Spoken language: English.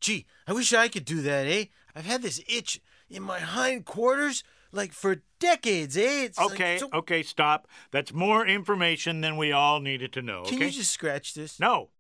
Gee, I wish I could do that, eh? I've had this itch in my hindquarters, like, for decades, eh? It's Okay, stop. That's more information than we all needed to know, okay? Can you just scratch this? No.